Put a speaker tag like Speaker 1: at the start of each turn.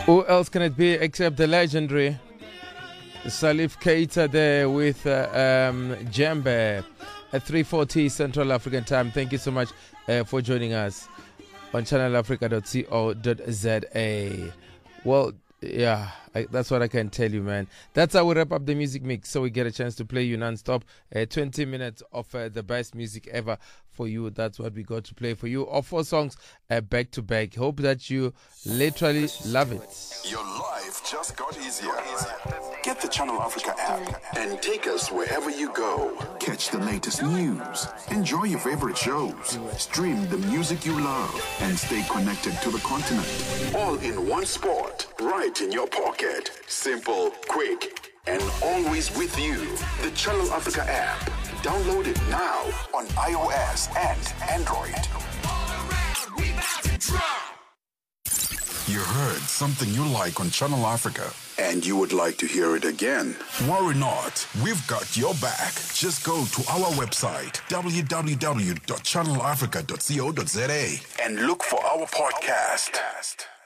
Speaker 1: Who else can it be except the legendary Salif Keita there with Djembe at 3:40 Central African Time. Thank you so much for joining us on channelafrica.co.za. Well, yeah, that's what I can tell you, man. That's how we wrap up the music mix, so we get a chance to play you non-stop 20 minutes of the best music ever for you. That's what we got to play for you. Or 4 songs back to back. Hope that you literally love it.
Speaker 2: Your life just got easier. Get the Channel Africa app and take us wherever you go. Catch the latest news, enjoy your favorite shows, stream the music you love, and stay connected to the continent. All in one spot, right in your pocket. Simple, quick, and always with you. The Channel Africa app. Download it now on iOS and Android. You heard something you like on Channel Africa, and you would like to hear it again. Worry not, we've got your back. Just go to our website, www.channelafrica.co.za, and look for our podcast.